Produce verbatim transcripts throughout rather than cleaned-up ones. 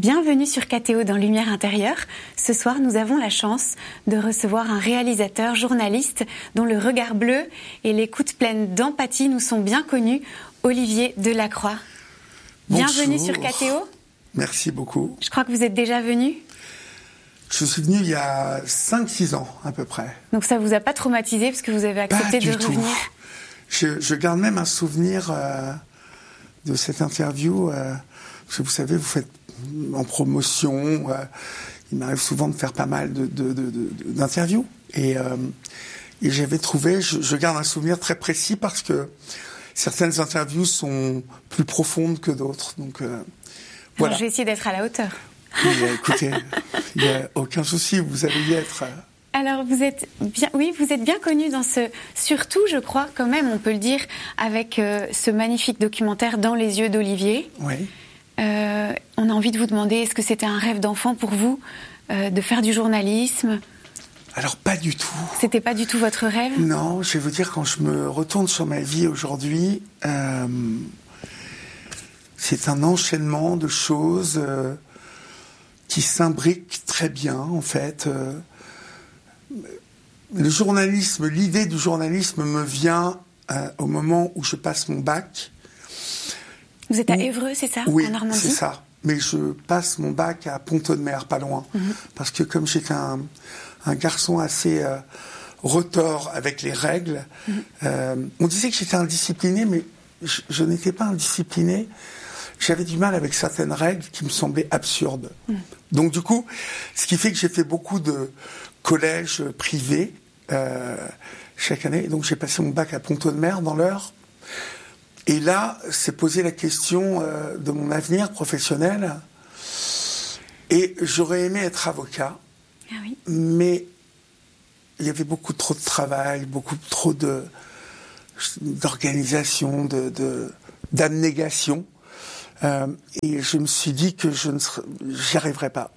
Bienvenue sur K T O dans Lumière Intérieure. Ce soir, nous avons la chance de recevoir un réalisateur, journaliste, dont le regard bleu et l'écoute pleine d'empathie nous sont bien connus, Olivier Delacroix. Bonjour. Bienvenue sur K T O. Merci beaucoup. Je crois que vous êtes déjà venu. Je suis venu il y a cinq six ans à peu près. Donc ça vous a pas traumatisé parce que vous avez accepté pas de du tout. revenir. Je, je garde même un souvenir euh, de cette interview. Euh, parce que vous savez, vous faites en promotion. Euh, il m'arrive souvent de faire pas mal de, de, de, de, d'interviews. Et, euh, et j'avais trouvé, je, je garde un souvenir très précis parce que certaines interviews sont plus profondes que d'autres. Donc euh, voilà. Alors, je vais essayer d'être à la hauteur. Mais, écoutez, il n'y a aucun souci, vous allez y être. Alors vous êtes bien, oui, vous êtes bien connu dans ce, surtout, je crois, quand même, on peut le dire, avec euh, ce magnifique documentaire Dans les yeux d'Olivier. Oui. Euh, on a envie de vous demander, est-ce que c'était un rêve d'enfant pour vous euh, de faire du journalisme ? Alors pas du tout. C'était pas du tout votre rêve ? Non, je vais vous dire, quand je me retourne sur ma vie aujourd'hui, euh, c'est un enchaînement de choses euh, qui s'imbriquent très bien, en fait. Euh, le journalisme, l'idée du journalisme me vient euh, au moment où je passe mon bac. Vous êtes à où... Évreux, c'est ça ? Oui, en Normandie ? c'est ça. Mais je passe mon bac à Pont-Audemer, pas loin. Mm-hmm. Parce que comme j'étais un, un garçon assez euh, retors avec les règles, mm-hmm. euh, on disait que j'étais indiscipliné, mais je, je n'étais pas indiscipliné. J'avais du mal avec certaines règles qui me semblaient absurdes. Mm. Donc du coup, ce qui fait que j'ai fait beaucoup de collèges privés euh, chaque année. Donc j'ai passé mon bac à Pont-Audemer dans l'Eure. Et là, s'est posé la question euh, de mon avenir professionnel. Et j'aurais aimé être avocat. Ah oui. Mais il y avait beaucoup trop de travail, beaucoup trop de, d'organisation, de, de, d'abnégation. Euh, et je me suis dit que je ne serais, j'y arriverais pas.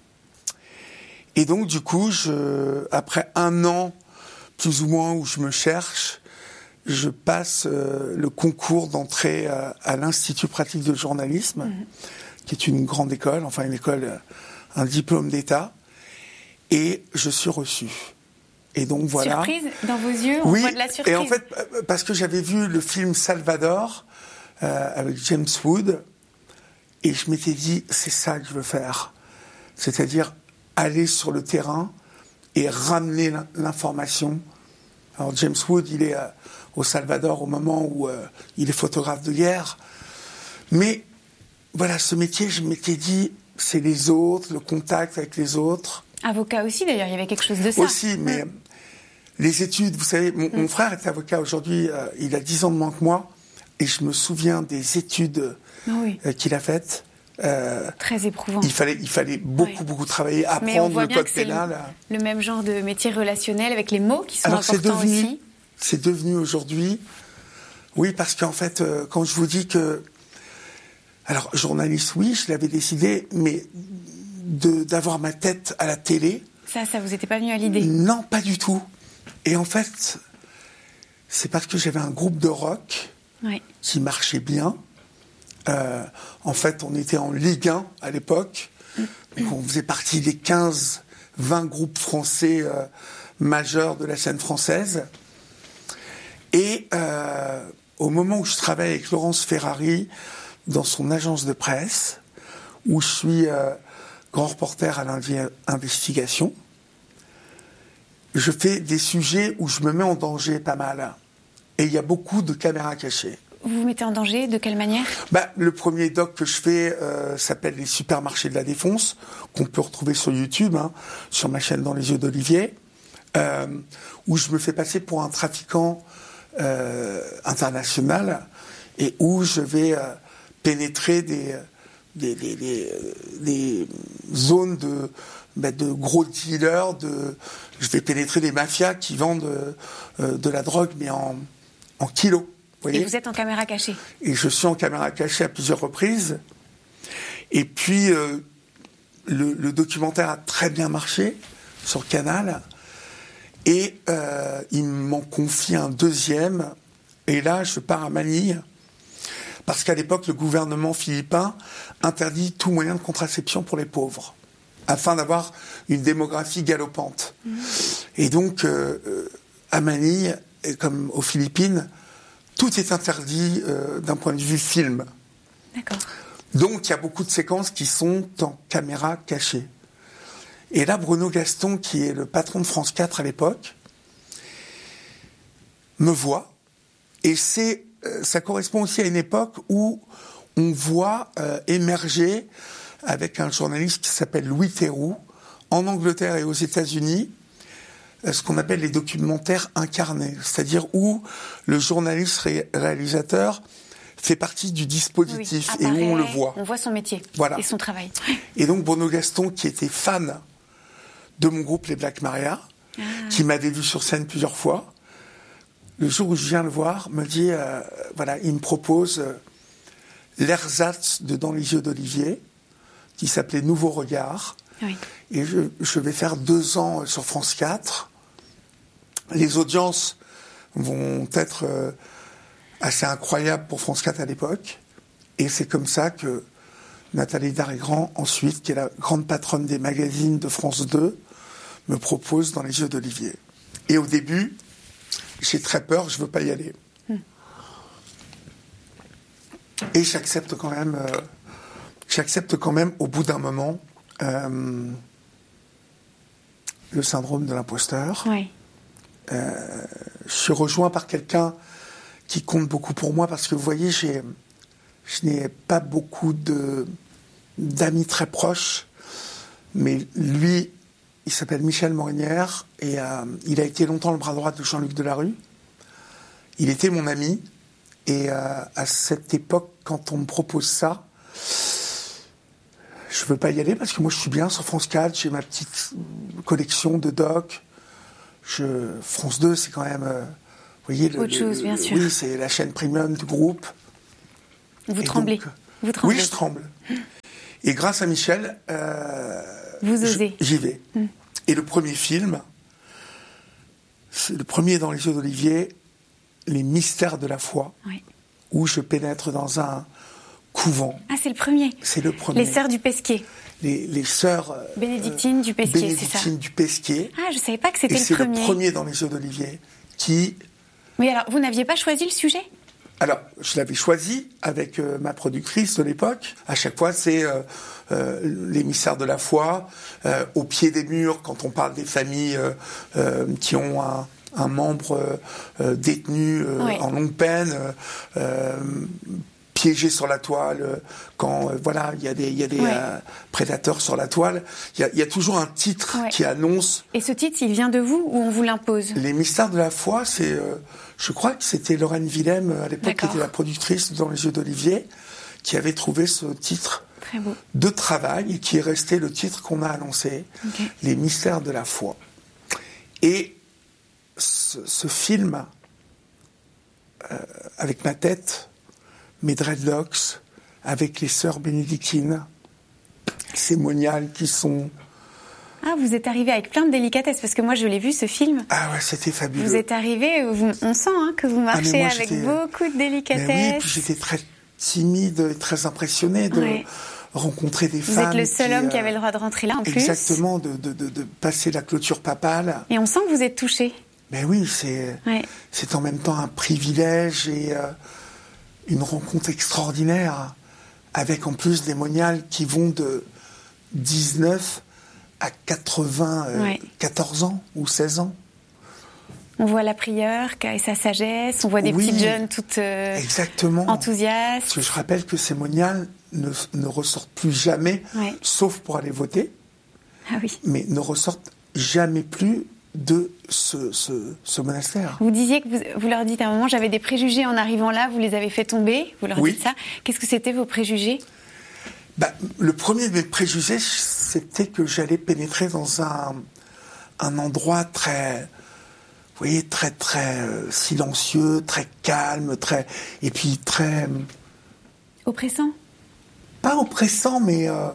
Et donc, du coup, je, après un an, plus ou moins, où je me cherche, je passe euh, le concours d'entrée euh, à l'Institut pratique de journalisme, mmh. qui est une grande école, enfin une école, euh, un diplôme d'État, et je suis reçu. Et donc, voilà. Surprise dans vos yeux, on oui, voit de la surprise. Et en fait, parce que j'avais vu le film Salvador, euh, avec James Wood, et je m'étais dit, c'est ça que je veux faire. C'est-à-dire aller sur le terrain et ramener l'information. Alors James Wood, il est euh, au Salvador au moment où euh, il est photographe de guerre. Mais voilà, ce métier, je m'étais dit, c'est les autres, le contact avec les autres. Avocat aussi, d'ailleurs, il y avait quelque chose de ça. Aussi, mais mmh. les études, vous savez, mon, mmh. mon frère est avocat aujourd'hui, euh, il a dix ans de moins que moi, et je me souviens des études oui. euh, qu'il a faites. Euh, Très éprouvant. Il fallait, il fallait beaucoup, oui. beaucoup travailler, apprendre le code pénal. Le, le même genre de métier relationnel avec les mots qui sont Alors, importants c'est devenu, aussi. C'est devenu aujourd'hui, oui, parce qu'en fait, euh, quand je vous dis que, alors journaliste, oui, je l'avais décidé, mais de, d'avoir ma tête à la télé. Ça, ça vous était pas venu à l'idée ? Non, pas du tout. Et en fait, c'est parce que j'avais un groupe de rock oui. qui marchait bien. Euh, en fait, on était en Ligue un à l'époque. Donc on faisait partie des quinze vingt groupes français euh, majeurs de la scène française. Et euh, au moment où je travaille avec Laurence Ferrari dans son agence de presse, où je suis euh, grand reporter à l'investigation, je fais des sujets où je me mets en danger pas mal. Et il y a beaucoup de caméras cachées. Vous vous mettez en danger ? De quelle manière ? Bah, le premier doc que je fais euh, s'appelle Les supermarchés de la Défonce, qu'on peut retrouver sur YouTube, hein, sur ma chaîne Dans les yeux d'Olivier, euh, où je me fais passer pour un trafiquant euh, international et où je vais euh, pénétrer des, des, des, des, des zones de, bah, de gros dealers, de, je vais pénétrer des mafias qui vendent euh, de la drogue, mais en, en kilos. Vous et vous êtes en caméra cachée ? Et je suis en caméra cachée à plusieurs reprises. Et puis, euh, le, le documentaire a très bien marché sur Canal. Et euh, il m'en confie un deuxième. Et là, je pars à Manille parce qu'à l'époque, le gouvernement philippin interdit tout moyen de contraception pour les pauvres, afin d'avoir une démographie galopante. Mmh. Et donc, euh, à Manille, comme aux Philippines, tout est interdit euh, d'un point de vue film. D'accord. Donc, il y a beaucoup de séquences qui sont en caméra cachée. Et là, Bruno Gaston, qui est le patron de France quatre à l'époque, me voit. Et c'est, euh, ça correspond aussi à une époque où on voit euh, émerger, avec un journaliste qui s'appelle Louis Theroux, en Angleterre et aux États-Unis, euh, ce qu'on appelle les documentaires incarnés, c'est-à-dire où le journaliste ré- réalisateur fait partie du dispositif, oui, et où on le voit. On voit son métier, voilà, et son travail. Et donc Bruno Gaston, qui était fan de mon groupe Les Black Maria, ah. qui m'avait vu sur scène plusieurs fois, le jour où je viens le voir, me dit, euh, voilà, il me propose euh, l'ersatz de Dans les yeux d'Olivier, qui s'appelait Nouveau Regard. Oui. Et je, je vais faire deux ans sur France quatre. Les audiences vont être euh, assez incroyables pour France quatre à l'époque. Et c'est comme ça que Nathalie Darrigrand, ensuite, qui est la grande patronne des magazines de France deux, me propose Dans les yeux d'Olivier. Et au début, j'ai très peur, je ne veux pas y aller. Hum. Et j'accepte quand même, euh, j'accepte quand même au bout d'un moment euh, le syndrome de l'imposteur. Oui. Euh, je suis rejoint par quelqu'un qui compte beaucoup pour moi parce que vous voyez, j'ai, je n'ai pas beaucoup de, d'amis très proches, mais lui, il s'appelle Michel Morinière et euh, il a été longtemps le bras droit de Jean-Luc Delarue. Il était mon ami et euh, à cette époque, quand on me propose ça, je veux pas y aller parce que moi je suis bien sur France quatre, j'ai ma petite collection de docs. Je, France deux, c'est quand même, euh, vous voyez, le, autre chose, le, bien sûr. Oui, c'est la chaîne premium du groupe. Vous et tremblez. Donc, Vous tremblez. Oui, je tremble. Et grâce à Michel, euh, vous osez. J'y vais. Hum. Et le premier film, c'est le premier Dans les yeux d'Olivier, Les mystères de la foi, oui. où je pénètre dans un couvent. Ah, c'est le premier. C'est le premier. Les sœurs du Pesquier. Les, les sœurs euh, bénédictines du Pesquier, bénédictines c'est ça. du Pesquier. Ah, je savais pas que c'était et le c'est premier. C'est le premier Dans les yeux d'Olivier qui. Mais alors, vous n'aviez pas choisi le sujet ? Alors, je l'avais choisi avec euh, ma productrice de l'époque. À chaque fois, c'est euh, euh, les mystères de la foi, euh, au pied des murs, quand on parle des familles euh, euh, qui ont un, un membre euh, détenu euh, oui. en longue peine, euh, piégé sur la toile, quand euh, voilà, il y a des, y a des oui. euh, prédateurs sur la toile. Il y, y a toujours un titre oui. qui annonce. Et ce titre, il vient de vous ou on vous l'impose ? Les mystères de la foi, c'est... Euh, je crois que c'était Lorraine Willem, à l'époque, D'accord. qui était la productrice de Dans les yeux d'Olivier, qui avait trouvé ce titre Très beau. de travail et qui est resté le titre qu'on a annoncé, okay. Les mystères de la foi. Et ce, ce film, euh, avec ma tête, mes dreadlocks, avec les sœurs bénédictines, ces moniales qui sont... Ah, vous êtes arrivé avec plein de délicatesse, parce que moi, je l'ai vu, ce film. Ah ouais, c'était fabuleux. Vous êtes arrivé, vous, on sent hein, que vous marchez ah, moi, avec beaucoup de délicatesse. Mais oui, puis j'étais très timide et très impressionné de ouais. rencontrer des vous femmes. Vous êtes le seul qui, homme euh, qui avait le droit de rentrer là, en exactement, plus. Exactement, de, de, de, de passer la clôture papale. Et on sent que vous êtes touché. Mais oui, c'est, ouais. c'est en même temps un privilège et euh, une rencontre extraordinaire, avec en plus des moniales qui vont de dix-neuf à quatre-vingt-quatorze ouais. ans ou seize ans. On voit la prieure et sa sagesse, on voit des oui, petites jeunes toutes euh, exactement. enthousiastes. Parce que je rappelle que ces moniales ne, ne ressortent plus jamais, ouais. sauf pour aller voter, ah oui. mais ne ressortent jamais plus de ce, ce, ce monastère. Vous disiez que vous, vous leur dites à un moment, j'avais des préjugés en arrivant là, vous les avez fait tomber, vous leur oui. dites ça. Qu'est-ce que c'était vos préjugés ? Bah, le premier de mes préjugés, c'était que j'allais pénétrer dans un, un endroit très, vous voyez, très très euh, silencieux, très calme, très et puis très oppressant. Pas oppressant, mais euh,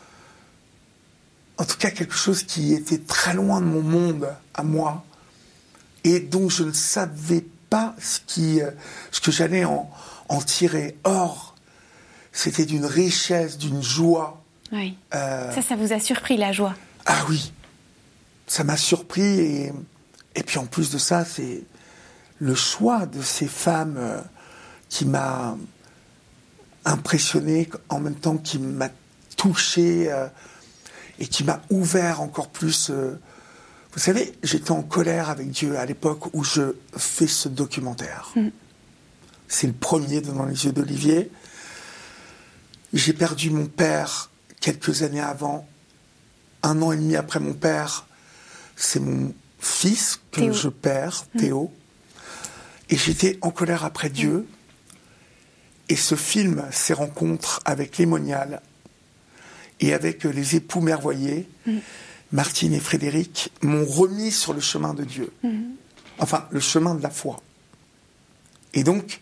en tout cas quelque chose qui était très loin de mon monde à moi et dont je ne savais pas ce qui, euh, ce que j'allais en en tirer. Or, c'était d'une richesse, d'une joie. Oui. Euh... Ça, ça vous a surpris, la joie? Ah oui, ça m'a surpris. Et, et puis en plus de ça, c'est le choix de ces femmes euh, qui m'a impressionné, en même temps qui m'a touché euh, et qui m'a ouvert encore plus. Euh... Vous savez, j'étais en colère avec Dieu à l'époque où je fais ce documentaire. Mmh. C'est le premier Dans les yeux d'Olivier. J'ai perdu mon père quelques années avant. Un an et demi après mon père, c'est mon fils que Théo. je perds, Théo. Mmh. Et j'étais en colère après Dieu. Mmh. Et ce film, ces rencontres avec les moniales et avec les époux merveilleux, mmh. Martine et Frédéric, m'ont remis sur le chemin de Dieu. Mmh. Enfin, le chemin de la foi. Et donc,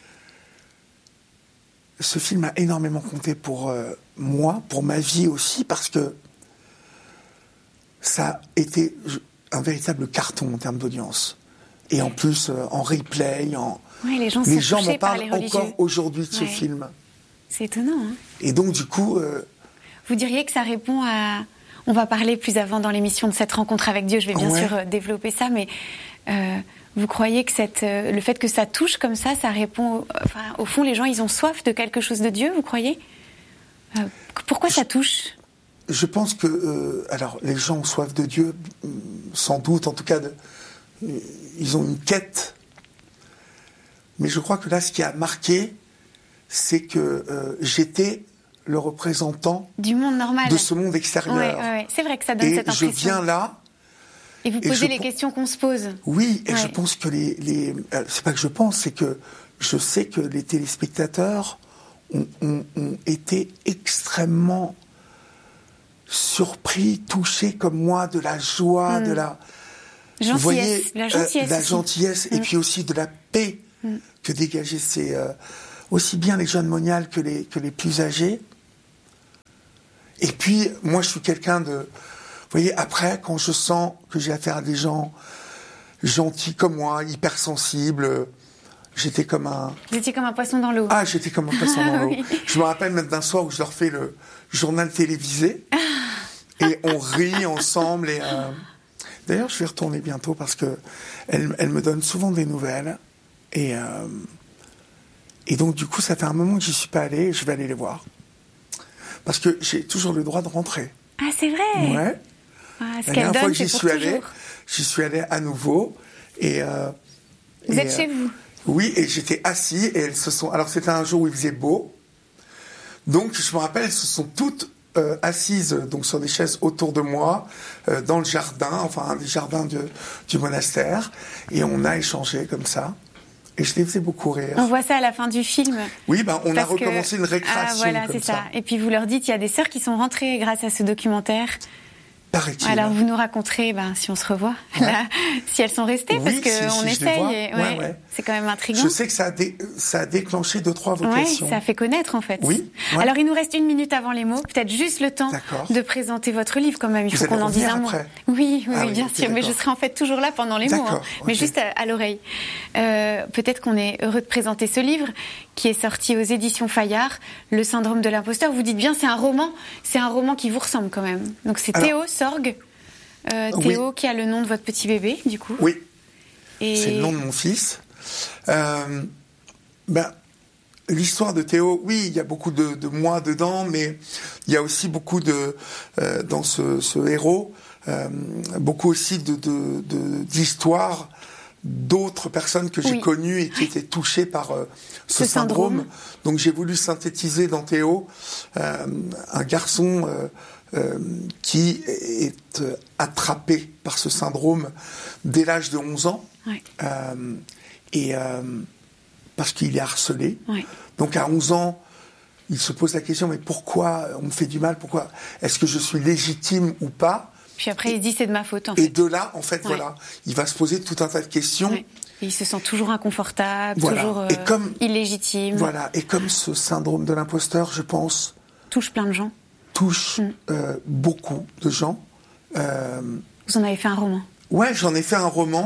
ce film a énormément compté pour euh, moi, pour ma vie aussi, parce que ça a été un véritable carton en termes d'audience. Et en plus, euh, en replay, en... Oui, les gens, les gens m'en parlent les encore aujourd'hui de ce ouais. film. C'est étonnant. Hein. Et donc, du coup... Euh... Vous diriez que ça répond à... On va parler plus avant dans l'émission de cette rencontre avec Dieu. Je vais bien ouais. sûr euh, développer ça, mais euh, vous croyez que cette, euh, le fait que ça touche comme ça, ça répond... Euh, enfin, au fond, les gens, ils ont soif de quelque chose de Dieu, vous croyez euh, Pourquoi je, ça touche? Je pense que... Euh, alors, les gens ont soif de Dieu, sans doute, en tout cas, de, ils ont une quête. Mais je crois que là, ce qui a marqué, c'est que euh, j'étais... le représentant du monde normal, de ce monde extérieur. Ouais, ouais, ouais. C'est vrai que ça donne et cette impression. Et je viens là. Et vous posez et les questions qu'on se pose. Oui, et ouais. je pense que les, les... C'est pas que je pense, c'est que je sais que les téléspectateurs ont, ont, ont été extrêmement surpris, touchés comme moi de la joie, mmh. de la... Gentillesse. Vous voyez, la gentillesse. Euh, la gentillesse, mmh. et puis aussi de la paix mmh. que dégageaient ces... Euh, aussi bien les jeunes moniales que les, que les plus âgés. Et puis, moi, je suis quelqu'un de... Vous voyez, après, quand je sens que j'ai affaire à des gens gentils comme moi, hypersensibles, j'étais comme un... Vous étiez comme un poisson dans l'eau. Ah, j'étais comme un poisson dans l'eau. Oui. Je me rappelle même d'un soir où je leur fais le journal télévisé, et on rit ensemble. Et, euh... D'ailleurs, je vais retourner bientôt, parce que elle, elle me donne souvent des nouvelles, et... Euh... Et donc, du coup, ça fait un moment que j'y suis pas allé, et je vais aller les voir. Parce que j'ai toujours le droit de rentrer. Ah, c'est vrai? Ouais. Ah, ce La qu'elle dernière donne, fois que j'y c'est suis pour allé, toujours. j'y suis allé à nouveau. Et, euh, vous et, êtes chez euh, vous? Oui, et j'étais assis, et elles se sont... Alors, c'était un jour où il faisait beau. Donc, je me rappelle, elles se sont toutes euh, assises donc, sur des chaises autour de moi, euh, dans le jardin, enfin, un des jardins de, du monastère. Et on a échangé comme ça. Et je les faisais beaucoup rire. On voit ça à la fin du film. Oui, ben, on a recommencé que... une récréation. Ah, voilà, comme c'est ça. ça. Et puis vous leur dites, il y a des sœurs qui sont rentrées grâce à ce documentaire. Paraît-il. Alors vous nous raconterez, ben, si on se revoit, ouais. là, si elles sont restées, oui, parce qu'on si, si essaye. Et, ouais, ouais, ouais. C'est quand même intriguant. Je sais que ça a, dé... ça a déclenché deux, trois vocations. Oui, ça a fait connaître en fait. Oui. Ouais. Alors il nous reste une minute avant les mots, peut-être juste le temps d'accord. de présenter votre livre quand même. Il Vous faut qu'on en dise un après. mot. Oui, oui, ah, oui bien okay, sûr. d'accord. Mais je serai en fait toujours là pendant les mots, hein, mais okay. juste à, à l'oreille. Euh, peut-être qu'on est heureux de présenter ce livre qui est sorti aux éditions Fayard, Le syndrome de l'imposteur. Vous dites bien, c'est un roman, c'est un roman qui vous ressemble quand même. Donc c'est Alors, Théo Sorgue. Euh, Théo, oui. qui a le nom de votre petit bébé, du coup. Oui. Et... c'est le nom de mon fils. Euh, ben, l'histoire de Théo, oui, il y a beaucoup de, de moi dedans, mais il y a aussi beaucoup de euh, dans ce, ce héros, euh, beaucoup aussi de, de, de d'histoires d'autres personnes que j'ai oui. connues et qui étaient touchées par euh, ce, ce syndrome. syndrome. Donc j'ai voulu synthétiser dans Théo euh, un garçon. Euh, Euh, qui est euh, attrapé par ce syndrome dès l'âge de onze ans, ouais. euh, et euh, parce qu'il est harcelé. Ouais. Donc à onze ans, il se pose la question, mais pourquoi on me fait du mal? Pourquoi? Est-ce que je suis légitime ou pas? Puis après, et, il se dit c'est de ma faute. En et fait. de là, en fait, ouais. voilà, il va se poser tout un tas de questions. Ouais. Et il se sent toujours inconfortable, voilà. toujours euh, et comme, illégitime. Voilà. Et comme ce syndrome de l'imposteur, je pense, touche plein de gens. touche mm. euh, beaucoup de gens. Euh, Vous en avez fait un roman? Ouais, j'en ai fait un roman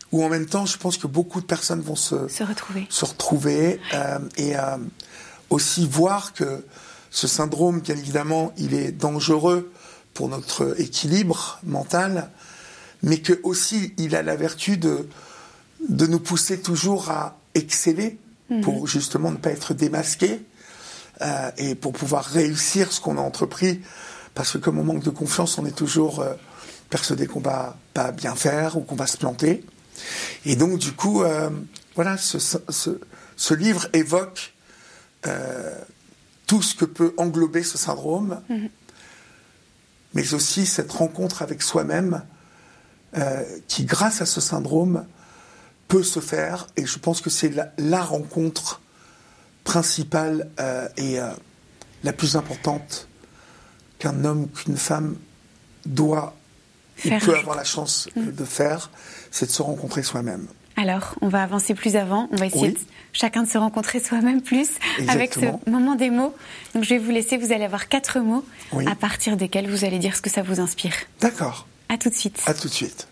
où en même temps, je pense que beaucoup de personnes vont se, se retrouver, se retrouver euh, et euh, aussi voir que ce syndrome, bien évidemment, il est dangereux pour notre équilibre mental, mais que aussi il a la vertu de, de nous pousser toujours à exceller mmh. pour justement ne pas être démasqué euh, et pour pouvoir réussir ce qu'on a entrepris, parce que comme on manque de confiance, on est toujours euh, persuadé qu'on va pas bien faire ou qu'on va se planter. Et donc du coup, euh, voilà, ce, ce, ce livre évoque euh, tout ce que peut englober ce syndrome, mmh. mais aussi cette rencontre avec soi-même euh, qui, grâce à ce syndrome, peut se faire. Et je pense que c'est la, la rencontre principale euh, et euh, la plus importante qu'un homme, qu'une femme doit et peut avoir la chance mmh. de faire, c'est de se rencontrer soi-même. Alors, on va avancer plus avant, on va essayer oui. de, chacun de se rencontrer soi-même plus Exactement. Avec ce moment des mots. Donc je vais vous laisser, vous allez avoir quatre mots oui. à partir desquels vous allez dire ce que ça vous inspire. D'accord. À tout de suite. À tout de suite.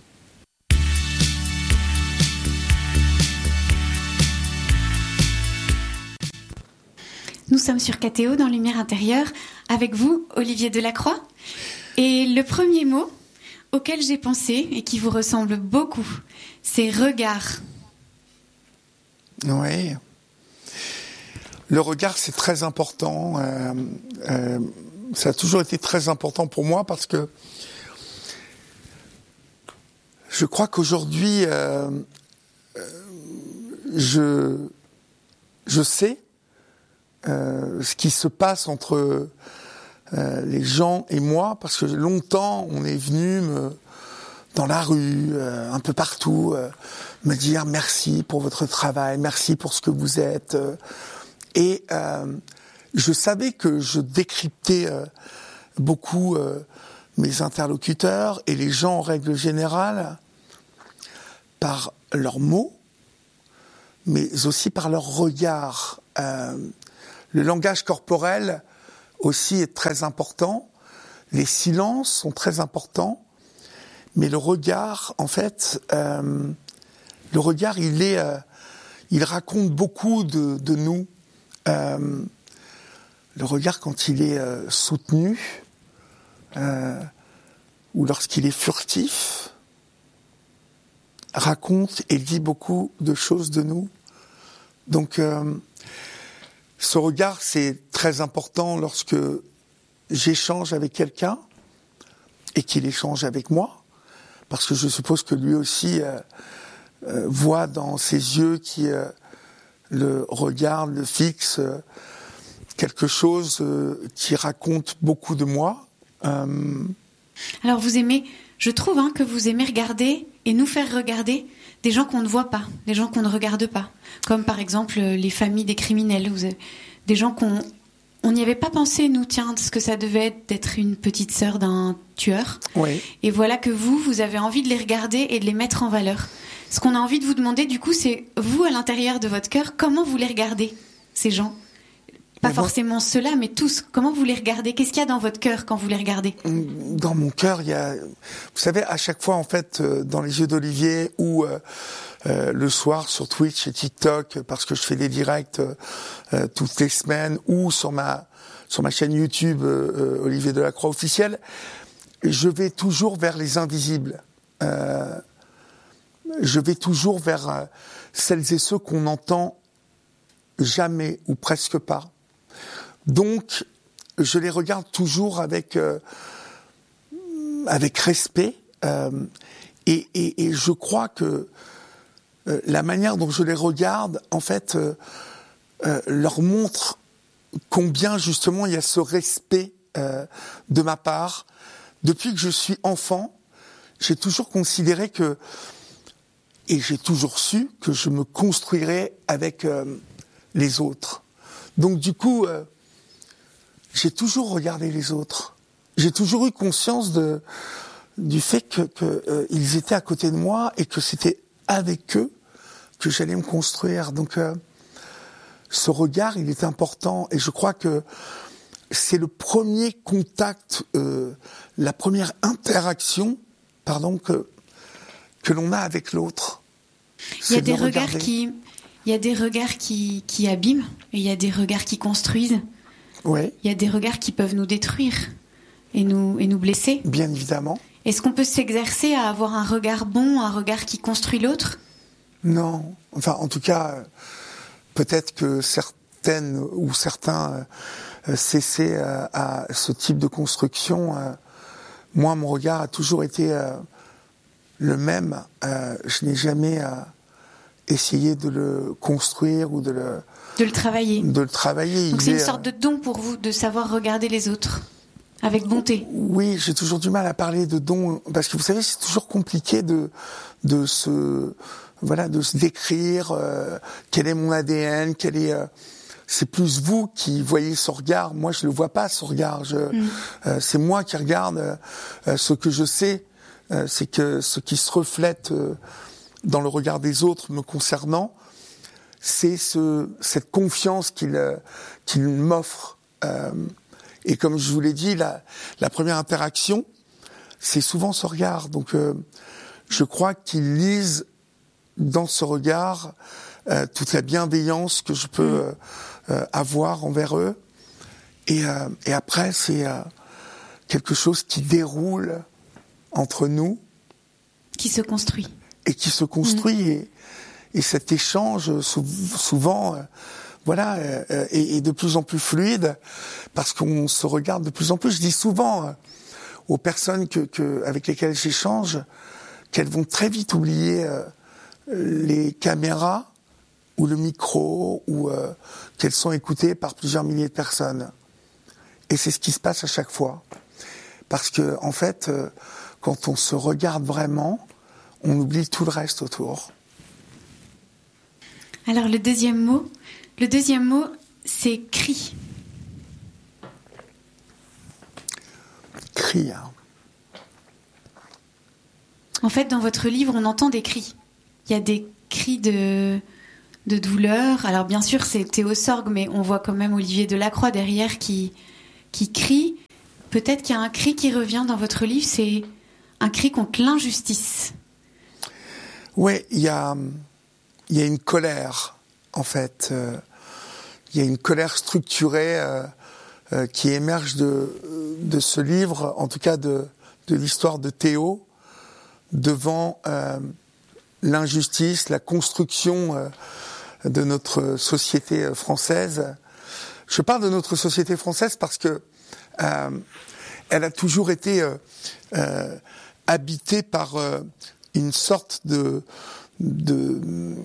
Nous sommes sur K T O dans Lumière intérieure, avec vous, Olivier Delacroix. Et le premier mot auquel j'ai pensé et qui vous ressemble beaucoup, c'est regard. Oui. Le regard, c'est très important. Euh, euh, ça a toujours été très important pour moi parce que je crois qu'aujourd'hui, euh, je, je sais euh, ce qui se passe entre euh, les gens et moi, parce que longtemps, on est venu me, dans la rue, euh, un peu partout, euh, me dire merci pour votre travail, merci pour ce que vous êtes. Euh, et euh, je savais que je décryptais euh, beaucoup euh, mes interlocuteurs et les gens en règle générale par leurs mots, mais aussi par leur regard. Euh, le langage corporel aussi est très important, les silences sont très importants, mais le regard, en fait, euh, le regard, il est, euh, il raconte beaucoup de, de nous. Euh, le regard, quand il est euh, soutenu, euh, ou lorsqu'il est furtif, raconte et dit beaucoup de choses de nous. Donc, euh, ce regard, c'est très important lorsque j'échange avec quelqu'un et qu'il échange avec moi, parce que je suppose que lui aussi euh, euh, voit dans ses yeux qui euh, le regardent, le fixent, euh, quelque chose euh, qui raconte beaucoup de moi. Euh... Alors vous aimez, je trouve hein, que vous aimez regarder et nous faire regarder des gens qu'on ne voit pas, des gens qu'on ne regarde pas, comme par exemple les familles des criminels, vous avez, des gens qu'on on n'y avait pas pensé, nous, tiens, ce que ça devait être d'être une petite sœur d'un tueur. Oui. Et voilà que vous, vous avez envie de les regarder et de les mettre en valeur. Ce qu'on a envie de vous demander, du coup, c'est vous, à l'intérieur de votre cœur, comment vous les regardez, ces gens ? Pas mais forcément moi, ceux-là, mais tous. Comment vous les regardez ? Qu'est-ce qu'il y a dans votre cœur quand vous les regardez ? Dans mon cœur, il y a... Vous savez, à chaque fois, en fait, dans les yeux d'Olivier ou euh, euh, le soir sur Twitch et TikTok, parce que je fais des directs euh, toutes les semaines, ou sur ma sur ma chaîne YouTube euh, Olivier Delacroix officiel, je vais toujours vers les invisibles. Euh, je vais toujours vers euh, celles et ceux qu'on n'entend jamais ou presque pas. Donc, je les regarde toujours avec euh, avec respect euh, et, et, et je crois que euh, la manière dont je les regarde, en fait, euh, euh, leur montre combien justement il y a ce respect euh, de ma part. Depuis que je suis enfant, j'ai toujours considéré que, et j'ai toujours su que je me construirais avec euh, les autres. Donc du coup, euh, j'ai toujours regardé les autres. J'ai toujours eu conscience de, du fait que, que euh, ils étaient à côté de moi et que c'était avec eux que j'allais me construire. Donc, euh, ce regard, il est important et je crois que c'est le premier contact, euh, la première interaction, pardon, que que l'on a avec l'autre. Il y a des regards qui, il y a des regards qui, qui abîment et il y a des regards qui construisent. Oui. Il y a des regards qui peuvent nous détruire et nous, et nous blesser. Bien évidemment. Est-ce qu'on peut s'exercer à avoir un regard bon, un regard qui construit l'autre ? Non. Enfin, en tout cas, peut-être que certaines ou certains euh, cessaient euh, à ce type de construction. Euh, moi, mon regard a toujours été euh, le même. Euh, je n'ai jamais euh, essayé de le construire ou de le... De le travailler. De le travailler. Donc Il c'est une est, sorte de don pour vous de savoir regarder les autres avec bonté. Oui, j'ai toujours du mal à parler de don parce que vous savez, c'est toujours compliqué de de se voilà de se décrire euh, quel est mon A D N, quel est euh, c'est plus vous qui voyez ce regard. Moi, je le vois pas ce regard. Je, mm. euh, c'est moi qui regarde. Euh, ce que je sais, euh, c'est que ce qui se reflète euh, dans le regard des autres me concernant, c'est ce cette confiance qu'il euh, qu'il m'offre. Euh, Et comme je vous l'ai dit, la, la première interaction, c'est souvent ce regard. Donc, euh, je crois qu'ils lisent dans ce regard euh, toute la bienveillance que je peux euh, euh, avoir envers eux. Et, euh, et après, c'est euh, quelque chose qui déroule entre nous. Qui se construit. Et qui se construit. Mmh. Et, et cet échange, sou- souvent... Euh, Voilà, euh, et, et de plus en plus fluide, parce qu'on se regarde de plus en plus. Je dis souvent euh, aux personnes que, que, avec lesquelles j'échange qu'elles vont très vite oublier euh, les caméras ou le micro, ou euh, qu'elles sont écoutées par plusieurs milliers de personnes. Et c'est ce qui se passe à chaque fois. Parce que, en fait, euh, quand on se regarde vraiment, on oublie tout le reste autour. Alors, le deuxième mot... Le deuxième mot, c'est cri. Cri, hein. En fait, dans votre livre, on entend des cris. Il y a des cris de, de douleur. Alors, bien sûr, c'est Théo Sorgue, mais on voit quand même Olivier Delacroix derrière qui, qui crie. Peut-être qu'il y a un cri qui revient dans votre livre, c'est un cri contre l'injustice. Oui, il y a, il y a une colère. En fait, euh, il y a une colère structurée euh, euh, qui émerge de, de ce livre, en tout cas de, de l'histoire de Théo, devant euh, l'injustice, la construction euh, de notre société française. Je parle de notre société française parce que euh, elle a toujours été euh, euh, habitée par euh, une sorte de... de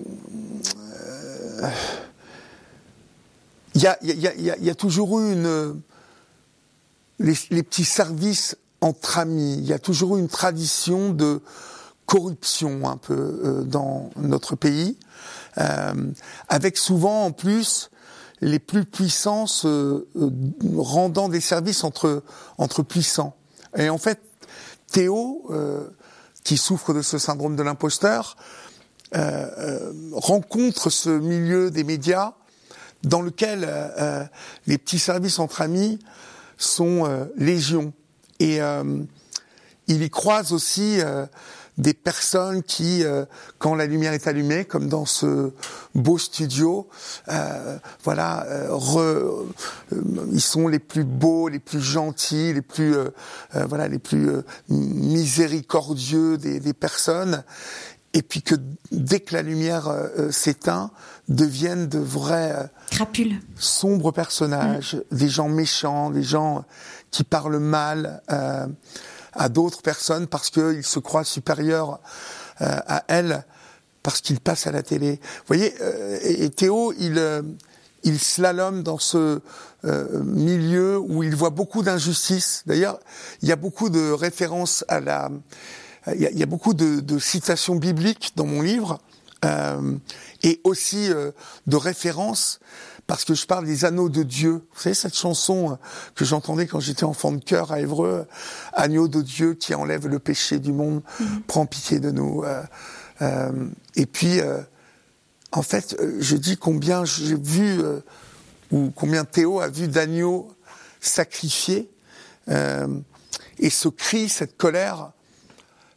il y a, y, a, y, a, y a toujours eu une les, les petits services entre amis, il y a toujours eu une tradition de corruption un peu euh, dans notre pays, euh, avec souvent en plus les plus puissants euh, euh, rendant des services entre entre puissants. Et en fait, Théo, euh, qui souffre de ce syndrome de l'imposteur, Euh, euh, rencontre ce milieu des médias dans lequel euh, les petits services entre amis sont euh, légion. Et euh, il y croise aussi euh, des personnes qui, euh, quand la lumière est allumée, comme dans ce beau studio, euh, voilà, euh, re, euh, ils sont les plus beaux, les plus gentils, les plus, euh, euh, voilà, les plus euh, miséricordieux des, des personnes. Et puis que dès que la lumière euh, s'éteint, deviennent de vrais euh, crapules, sombres personnages, mmh. des gens méchants, des gens qui parlent mal euh, à d'autres personnes parce qu'ils se croient supérieurs euh, à elles, parce qu'ils passent à la télé. Vous voyez, euh, et, et Théo, il, euh, il slalome dans ce euh, milieu où il voit beaucoup d'injustices. D'ailleurs, il y a beaucoup de références à la... Il y a, il y a beaucoup de, de citations bibliques dans mon livre euh, et aussi euh, de références parce que je parle des anneaux de Dieu. Vous savez cette chanson que j'entendais quand j'étais enfant de chœur à Évreux, agneau de Dieu qui enlève le péché du monde, mmh. prends pitié de nous. Euh, euh, et puis, euh, en fait, je dis combien j'ai vu euh, ou combien Théo a vu d'agneaux sacrifiés euh, et ce cri, cette colère.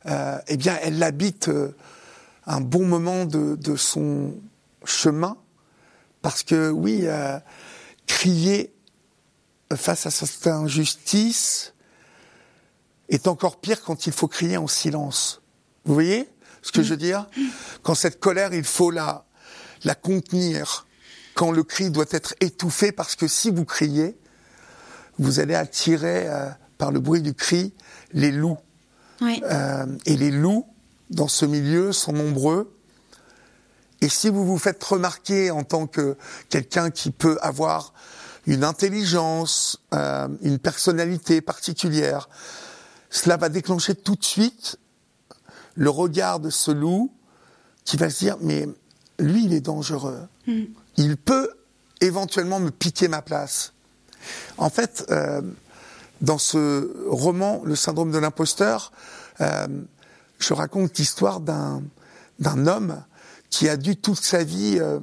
euh, eh bien, elle habite euh, un bon moment de, de son chemin, parce que oui, euh, crier face à cette injustice est encore pire quand il faut crier en silence. Vous voyez ce que mmh. je veux dire ? Quand cette colère, il faut la, la contenir. Quand le cri doit être étouffé, parce que si vous criez, vous allez attirer, euh, par le bruit du cri, les loups. Oui. Euh, et les loups, dans ce milieu, sont nombreux. Et si vous vous faites remarquer en tant que quelqu'un qui peut avoir une intelligence, euh, une personnalité particulière, cela va déclencher tout de suite le regard de ce loup qui va se dire « mais lui, il est dangereux. Mm. Il peut éventuellement me piquer ma place. » En fait, euh, dans ce roman, Le syndrome de l'imposteur, euh, je raconte l'histoire d'un, d'un homme qui a dû toute sa vie euh,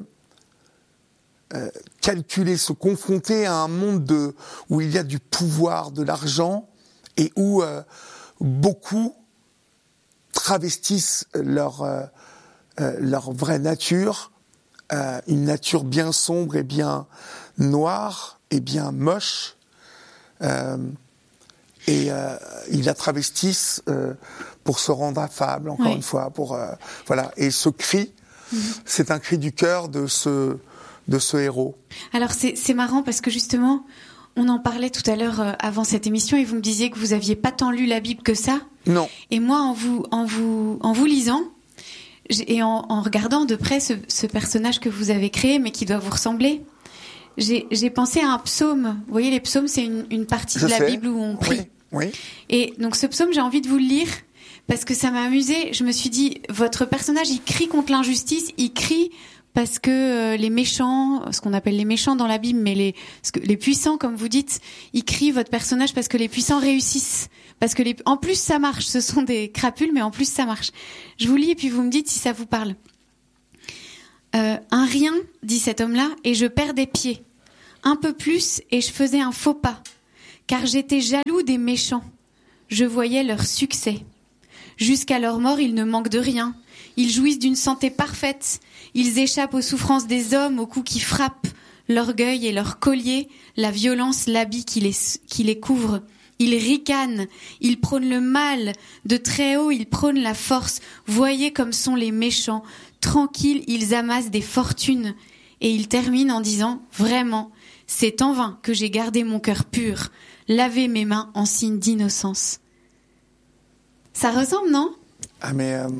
euh, calculer, se confronter à un monde de, où il y a du pouvoir, de l'argent, et où euh, beaucoup travestissent leur, euh, euh, leur vraie nature, euh, une nature bien sombre et bien noire et bien moche, euh, et euh, ils la travestissent euh, pour se rendre affable, encore oui. une fois, pour euh, voilà. Et ce cri, mmh. c'est un cri du cœur de ce de ce héros. Alors c'est c'est marrant parce que justement, on en parlait tout à l'heure euh, avant cette émission et vous me disiez que vous aviez pas tant lu la Bible que ça. Non. Et moi, en vous en vous en vous lisant et en, en regardant de près ce, ce personnage que vous avez créé, mais qui doit vous ressembler. J'ai, j'ai pensé à un psaume. Vous voyez, les psaumes, c'est une, une partie Je de la sais. Bible où on prie. Oui, oui. Et donc, ce psaume, j'ai envie de vous le lire parce que ça m'a amusé. Je me suis dit, votre personnage, il crie contre l'injustice. Il crie parce que euh, les méchants, ce qu'on appelle les méchants dans la Bible, mais les, ce que, les puissants, comme vous dites, il crie votre personnage parce que les puissants réussissent. Parce que les, en plus, ça marche. Ce sont des crapules, mais en plus, ça marche. Je vous lis et puis vous me dites si ça vous parle. Euh, un rien, dit cet homme-là, et je perds des pieds. Un peu plus, et je faisais un faux pas. Car j'étais jaloux des méchants. Je voyais leur succès. Jusqu'à leur mort, ils ne manquent de rien. Ils jouissent d'une santé parfaite. Ils échappent aux souffrances des hommes, aux coups qui frappent, l'orgueil et leur collier, la violence, l'habit qui les, qui les couvre. Ils ricanent, ils prônent le mal. De très haut, ils prônent la force. Voyez comme sont les méchants. Tranquilles, ils amassent des fortunes. Et ils terminent en disant « Vraiment, c'est en vain que j'ai gardé mon cœur pur, lavé mes mains en signe d'innocence. » Ça ressemble, non ? Ah mais, euh,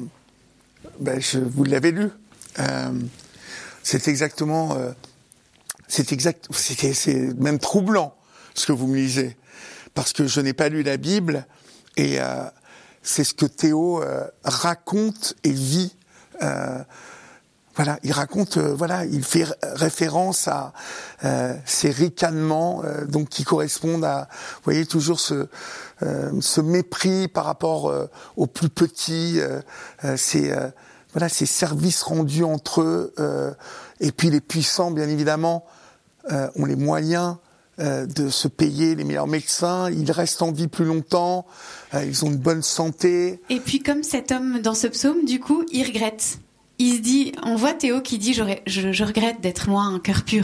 ben je, vous l'avez lu. Euh, c'est exactement... Euh, c'est exact, c'est, c'est même troublant ce que vous me lisez. Parce que je n'ai pas lu la Bible et euh, c'est ce que Théo euh, raconte et vit. Euh, voilà, il raconte, euh, voilà, il fait référence à euh, ces ricanements, euh, donc qui correspondent à, vous voyez, toujours ce, euh, ce mépris par rapport euh, aux plus petits, euh, euh, ces, euh, voilà, ces services rendus entre eux, euh, et puis les puissants, bien évidemment, euh, ont les moyens euh, de se payer les meilleurs médecins, ils restent en vie plus longtemps, euh, ils ont une bonne santé. Et puis comme cet homme dans ce psaume, du coup, il regrette. Il se dit, on voit Théo qui dit, J'aurais, je, je regrette d'être moi un cœur pur.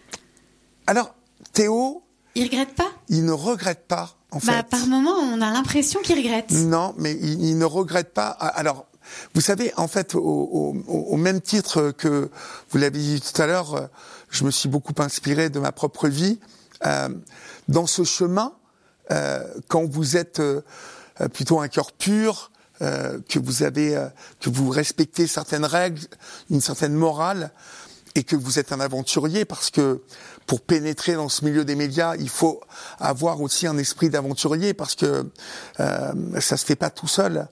Alors, Théo... Il regrette pas ? Il ne regrette pas, en bah, fait. Par moment, on a l'impression qu'il regrette. Non, mais il, il ne regrette pas. Alors, vous savez, en fait, au, au, au même titre que vous l'avez dit tout à l'heure, je me suis beaucoup inspiré de ma propre vie. Euh, dans ce chemin, euh, quand vous êtes euh, plutôt un cœur pur, euh, que vous avez, euh, que vous respectez certaines règles, une certaine morale, et que vous êtes un aventurier, parce que pour pénétrer dans ce milieu des médias, il faut avoir aussi un esprit d'aventurier, parce que euh, ça se fait pas tout seul.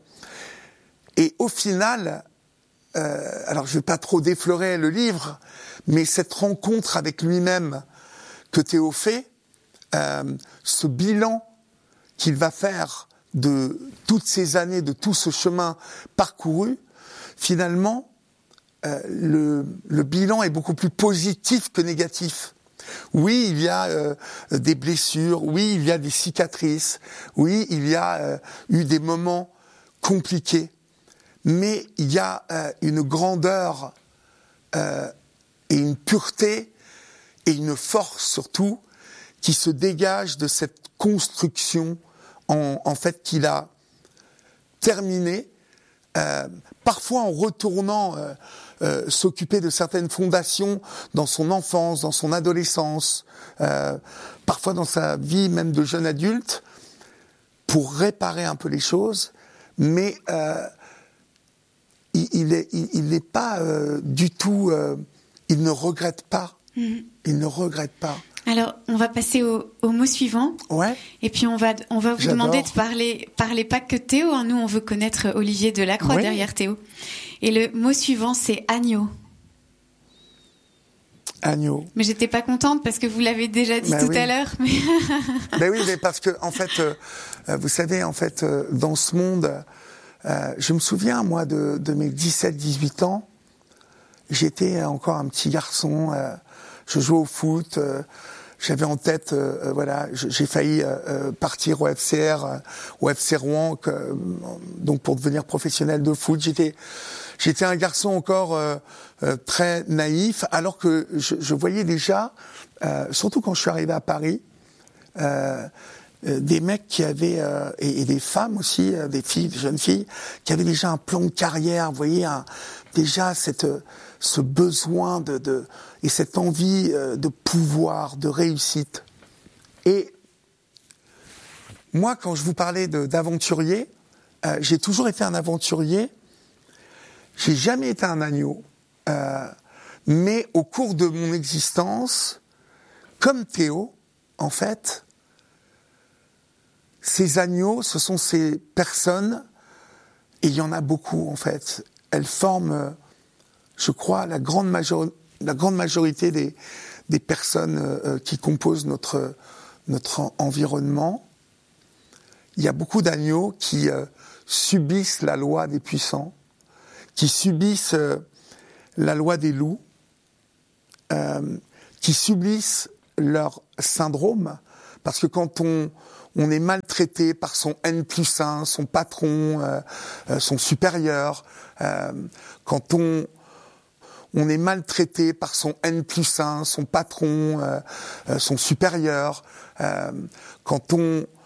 Et au final, euh, alors je vais pas trop déflorer le livre, mais cette rencontre avec lui-même que Théo fait, euh, ce bilan qu'il va faire de toutes ces années, de tout ce chemin parcouru, finalement, euh, le, le bilan est beaucoup plus positif que négatif. Oui, il y a euh, des blessures, oui, il y a des cicatrices, oui, il y a euh, eu des moments compliqué, mais il y a euh, une grandeur euh, et une pureté et une force surtout qui se dégage de cette construction en, en fait qu'il a terminée, euh, parfois en retournant euh, euh, s'occuper de certaines fondations dans son enfance, dans son adolescence, euh, parfois dans sa vie même de jeune adulte, pour réparer un peu les choses, mais euh, il, il est, il, il n'est pas euh, du tout, euh, il ne regrette pas, mmh. il ne regrette pas. Alors, on va passer au, au mot suivant. Ouais. Et puis, on va, on va vous J'adore. demander de parler, parler pas que de Théo. Hein. Nous, on veut connaître Olivier Delacroix oui. derrière Théo. Et le mot suivant, c'est agneau. Agneau. Mais j'étais pas contente parce que vous l'avez déjà dit ben tout oui. à l'heure. Mais... ben oui, mais parce que, en fait, euh, vous savez, en fait, euh, dans ce monde, euh, je me souviens, moi, de, de mes dix-sept dix-huit ans, j'étais encore un petit garçon, euh, je jouais au foot, euh, j'avais en tête, euh, voilà, j'ai failli euh, partir au F C R, euh, au F C Rouen, que, euh, donc pour devenir professionnel de foot. J'étais, j'étais un garçon encore euh, euh, très naïf, alors que je, je voyais déjà, euh, surtout quand je suis arrivé à Paris, euh, euh, des mecs qui avaient euh, et, et des femmes aussi, euh, des filles, des jeunes filles, qui avaient déjà un plan de carrière. Vous voyez, un, déjà cette ce besoin de, de et cette envie euh, de pouvoir, de réussite. Et moi, quand je vous parlais de, d'aventurier, euh, j'ai toujours été un aventurier. J'ai jamais été un agneau, euh, mais au cours de mon existence, comme Théo, en fait, ces agneaux, ce sont ces personnes, et il y en a beaucoup en fait. Elles forment, je crois, la grande, major- la grande majorité des, des personnes euh, qui composent notre, notre environnement. Il y a beaucoup d'agneaux qui euh, subissent la loi des puissants, qui subissent euh, la loi des loups, euh, qui subissent leur syndrome, parce que quand on, on est maltraité par son N plus un, son patron, euh, euh, son supérieur, euh, quand on, on est maltraité par son N plus un, son patron, euh, euh, son supérieur, euh, quand on